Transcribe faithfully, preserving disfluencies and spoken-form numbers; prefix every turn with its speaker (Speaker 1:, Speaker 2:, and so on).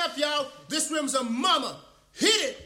Speaker 1: left, y'all. This rim's a mama. Hit it.